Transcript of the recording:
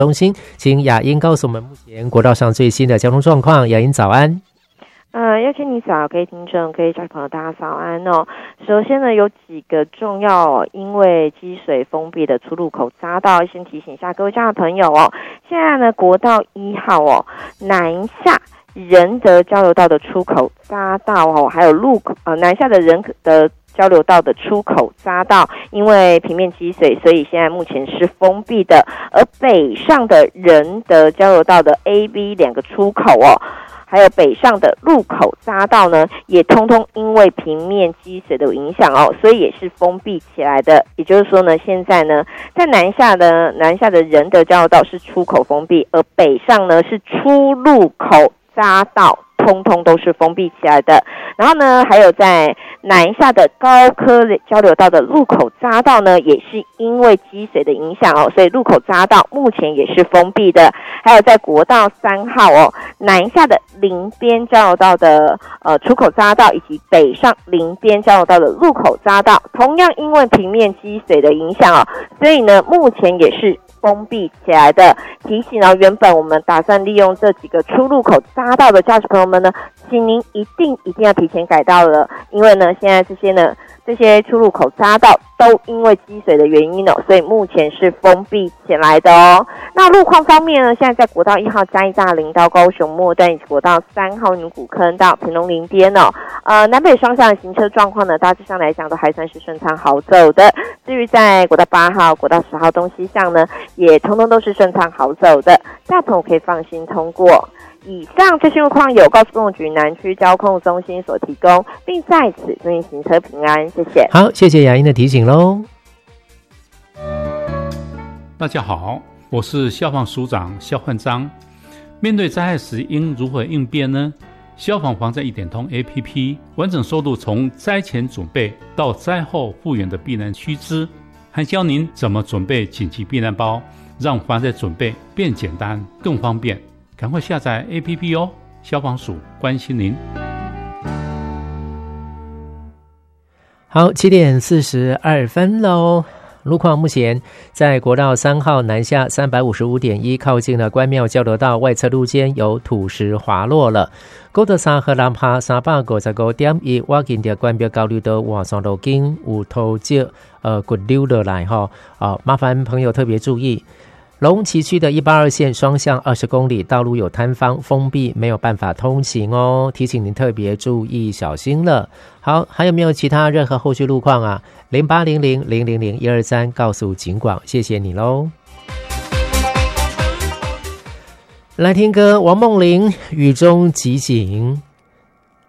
中心，请雅英告诉我们目前国道上最新的交通状况。雅英早安。 邀请你早，各位听众、各位家朋友，大家早安哦。首先呢，有几个重要因为积水封闭的出入口匝道，先提醒一下各位家的朋友哦。现在呢，国道1号哦，南下仁德交流道的出口匝道哦，还有南下的仁德交流道的出口匝道，因为平面积水，所以现在目前是封闭的。而北上的仁德交流道的 A、B 两个出口哦，还有北上的路口匝道呢，也通通因为平面积水的影响哦，所以也是封闭起来的。也就是说呢，现在呢，在南下的仁德交流道是出口封闭，而北上呢是出入口匝道，通通都是封闭起来的。然后呢，还有在南下的高科交流道的路口匝道呢，也是因为积水的影响哦，所以路口匝道目前也是封闭的。还有在国道3号哦，南下的林边交流道的出口匝道，以及北上林边交流道的路口匝道，同样因为平面积水的影响哦，所以呢，目前也是封闭起来的。提醒哦，原本我们打算利用这几个出入口匝道的驾驶朋友们呢，请您一定要提前改道了，因为呢，现在这些出入口匝道都因为积水的原因哦，所以目前是封闭起来的哦。那路况方面呢，现在在国道1号嘉义大林到高雄末段，以及国道3号女古坑到屏东林边哦，南北双向的行车状况呢，大致上来讲都还算是顺畅好走的。至于在国道8号、国道10号东西向呢，也通通都是顺畅好走的，大家朋友可以放心通过。以上这些路况由高速公路局南区交控中心所提供，并在此祝您行车平安，谢谢。 好，谢谢雅英的提醒咯。 大家好，我是消防署长肖焕章。面对灾害时应如何应变呢？消防防灾一点通 APP 完整收录从灾前准备到灾后复原的避难须知，还教您怎么准备紧急避难包，让防灾准备变简单更方便。赶快下载 APP 哦，消防署关心您。 好，7点42分咯。路况目前在国道3号南下 355.1 靠近了关庙交流道外侧路肩有土石滑落了。国道3号南下355.1我近的关庙交流道换上路径有土石骨溜落来麻烦朋友特别注意。龙崎区的182线双向20公里道路有坍方封闭，没有办法通行哦，提醒您特别注意小心了。好，还有没有其他任何后续路况啊？0800000123告诉警广，谢谢你咯。来听歌，王梦玲《雨中即景》。